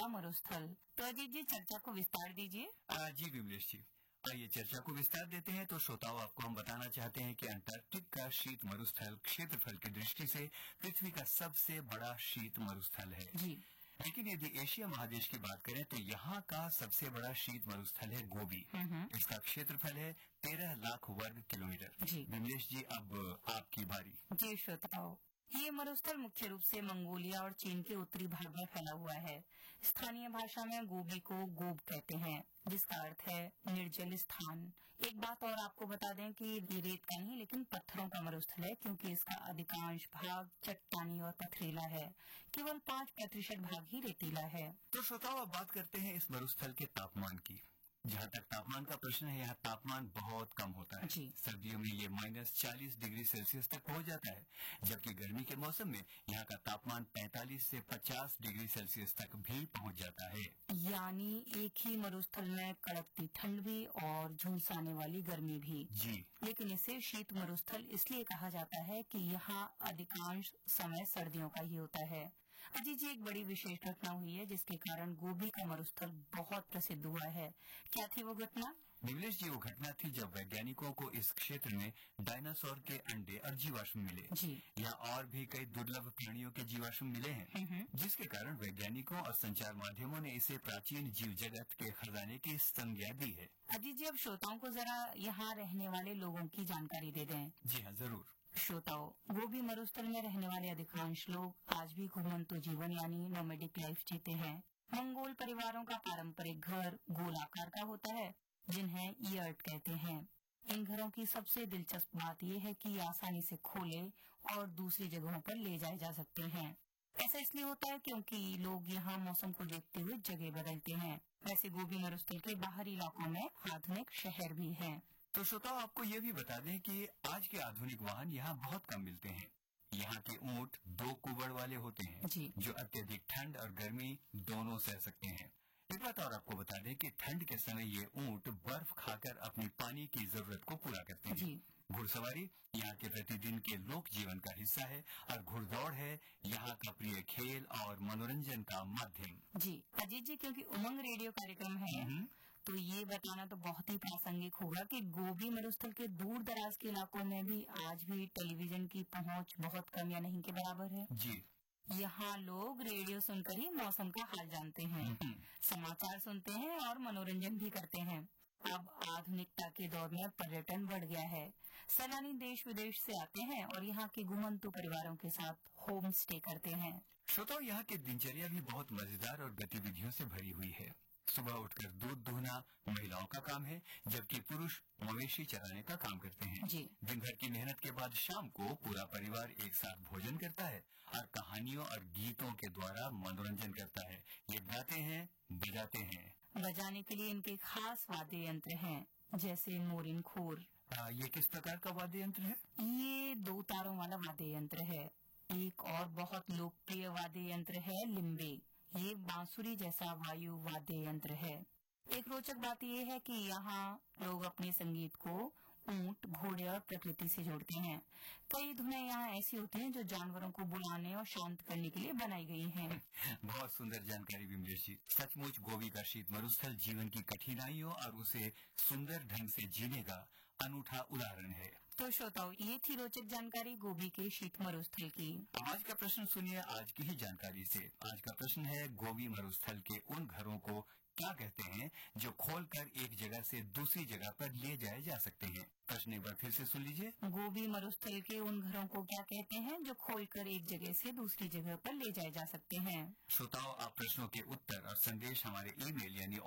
का मरुस्थल। तो अजीत जी, चर्चा को विस्तार दीजिए। जी विमलेश जी, आइए चर्चा को विस्तार देते हैं। तो श्रोताओं, आपको हम बताना चाहते हैं कि अंटार्कटिक का शीत मरुस्थल क्षेत्रफल की दृष्टि से पृथ्वी का सबसे बड़ा शीत मरुस्थल है जी। लेकिन यदि एशिया महादेश की बात करें तो यहाँ का सबसे बड़ा शीत मरुस्थल है गोबी। इसका क्षेत्रफल है 13 लाख वर्ग किलोमीटर। जी। विमलेश जी, अब आपकी बारी। जी श्रोताओं, ये मरुस्थल मुख्य रूप से मंगोलिया और चीन के उत्तरी भाग में फैला हुआ है। स्थानीय भाषा में गोबी को गोब कहते हैं, जिसका अर्थ है निर्जल स्थान। एक बात और आपको बता दें कि ये रेत का नहीं लेकिन पत्थरों का मरुस्थल है, क्योंकि इसका अधिकांश भाग चट्टानी और पथरीला है। केवल 5% भाग ही रेतीला है। तो श्रोताओं, अब बात करते हैं इस मरुस्थल के तापमान की। जहाँ तक तापमान का प्रश्न है, यहाँ तापमान बहुत कम होता है। सर्दियों में ये -40 डिग्री सेल्सियस तक पहुँच जाता है, जबकि गर्मी के मौसम में यहाँ का तापमान 45 से 50 डिग्री सेल्सियस तक भी पहुँच जाता है। यानी एक ही मरुस्थल में कड़कती ठंड भी और झुलसाने वाली गर्मी भी। जी। लेकिन इसे शीत मरुस्थल इसलिए कहा जाता है कि यहाँ अधिकांश समय सर्दियों का ही होता है। अजीत जी, एक बड़ी विशेष घटना हुई है जिसके कारण गोबी का मरुस्थल बहुत प्रसिद्ध हुआ है। क्या थी वो घटना? निमलेश जी, वो घटना थी जब वैज्ञानिकों को इस क्षेत्र में डायनासोर के अंडे और जीवाश्म मिले। जी। यहाँ और भी कई दुर्लभ प्राणियों के जीवाश्म मिले हैं, जिसके कारण वैज्ञानिकों और संचार माध्यमों ने इसे प्राचीन जीव जगत के खजाने की संज्ञा दी है। अजीत जी, अब श्रोताओं को जरा यहाँ रहने वाले लोगों की जानकारी दे दें। जी हाँ, जरूर। श्रोताओं, गोबी मरुस्थल में रहने वाले अधिकांश लोग आज भी घुमंतु जीवन यानी नोमैडिक लाइफ जीते हैं। मंगोल परिवारों का पारंपरिक घर गोलाकार का होता है, जिन्हें यर्ट कहते हैं। इन घरों की सबसे दिलचस्प बात यह है कि आसानी से खोले और दूसरी जगहों पर ले जाए जा सकते हैं। ऐसा इसलिए होता है क्योंकि लोग यहाँ मौसम को देखते हुए जगह बदलते हैं। वैसे गोबी मरुस्थल के बाहरी इलाकों में आधुनिक शहर भी हैं। तो श्रोताओं, आपको ये भी बता दें कि आज के आधुनिक वाहन यहाँ बहुत कम मिलते हैं। यहाँ के ऊँट 2 कुबड़ वाले होते हैं, जो अत्यधिक ठंड और गर्मी दोनों सह सकते हैं। एक बात और आपको बता दें कि ठंड के समय ये ऊँट बर्फ खाकर अपनी पानी की जरूरत को पूरा करते हैं। घुड़सवारी यहाँ के प्रतिदिन के लोक जीवन का हिस्सा है और घुड़दौड़ है यहाँ का प्रिय खेल और मनोरंजन का माध्यम। जी अजीत जी, क्योंकि उमंग रेडियो कार्यक्रम है तो ये बताना तो बहुत ही प्रासंगिक होगा कि गोबी मरुस्थल के दूर दराज के इलाकों में भी आज भी टेलीविजन की पहुंच बहुत कम या नहीं के बराबर है। जी। यहाँ लोग रेडियो सुनकर ही मौसम का हाल जानते हैं, समाचार सुनते हैं और मनोरंजन भी करते हैं। अब आधुनिकता के दौर में पर्यटन बढ़ गया है। सैलानी देश विदेश से आते हैं और यहाँ के घुमंतु परिवारों के साथ होम स्टे करते हैं। श्रोताओं, यहाँ की दिनचर्या भी बहुत मजेदार और गतिविधियों से भरी हुई है। सुबह उठकर दूध दुहना महिलाओं का काम है, जबकि पुरुष मवेशी चराने का काम करते हैं। दिन भर की मेहनत के बाद शाम को पूरा परिवार एक साथ भोजन करता है और कहानियों और गीतों के द्वारा मनोरंजन करता है। ये गाते हैं, बजाते हैं। बजाने के लिए इनके खास वाद्य यंत्र हैं, जैसे मोरिन खोर। ये किस प्रकार का वाद्य यंत्र है? ये 2 तारों वाला वाद्य यंत्र है। एक और बहुत लोकप्रिय वाद्य यंत्र है लिम्बे। ये बांसुरी जैसा वायु वाद्य यंत्र है। एक रोचक बात यह है कि यहाँ लोग अपने संगीत को ऊंट, घोड़े और प्रकृति से जोड़ते हैं। कई धुनें यहाँ ऐसी होती हैं जो जानवरों को बुलाने और शांत करने के लिए बनाई गई हैं। बहुत सुंदर जानकारी विमलेश जी। सचमुच गोबी का शीत मरुस्थल जीवन की कठिनाइयों और उसे सुंदर ढंग से जीने का अनूठा उदाहरण है। तो श्रोताओं, ये थी रोचक जानकारी गोबी के शीत मरुस्थल की। आज का प्रश्न सुनिए आज की ही जानकारी से। आज का प्रश्न है, गोबी मरुस्थल के उन घरों को क्या कहते हैं जो खोलकर एक जगह से दूसरी जगह पर ले जाए जा सकते हैं? प्रश्न एक बार फिर से सुन लीजिए। गोबी मरुस्थल के उन घरों को क्या कहते हैं जो खोलकर एक जगह से दूसरी जगह पर ले जाए जा सकते हैं? श्रोताओं, आप प्रश्नों के उत्तर और संदेश हमारे ईमेल यानी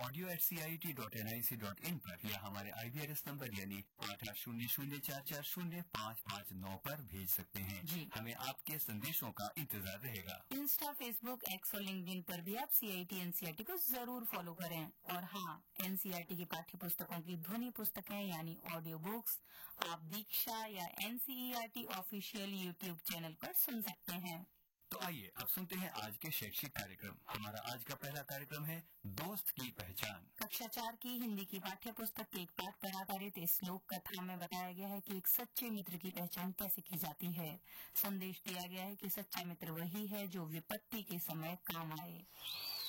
audio@cit.nic.in पर या हमारे IVRS नंबर यानी 8800440559 पर भेज सकते हैं। हमें आपके संदेशों का इंतजार रहेगा। इंस्टा, फेसबुक, एक्स और लिंक्डइन पर भी आप CIT NCERT को जरूर फॉलो करें। और हाँ, NCERT की पाठ्य पुस्तकों की ध्वनि पुस्तकें यानी ऑडियो बुक्स आप दीक्षा या NCERT ऑफिशियल YouTube चैनल पर सुन सकते हैं। तो आइए अब सुनते हैं आज के शैक्षिक कार्यक्रम। हमारा आज का पहला कार्यक्रम है दोस्त की पहचान। कक्षा 4 की हिंदी की पाठ्य पुस्तक के एक पाठ पर आधारित इस लोक कथा में बताया गया है कि एक सच्चे मित्र की पहचान कैसे की जाती है। संदेश दिया गया है कि सच्चा मित्र वही है जो विपत्ति के समय काम आए।